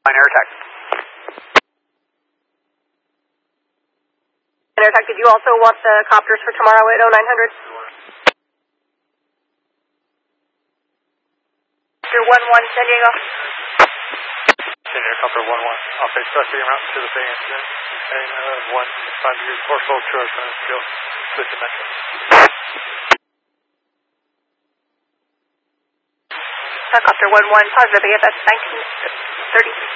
Air attack. Air attack, did you also want the copters for tomorrow at 0900? Copter 11, San Diego. San Diego, Copter 11. Off a suspect route to the Bay incident. Heading 15 degrees, course hold, 2 hours, field, switch to Metro. Copter 11, positive AFS 1930.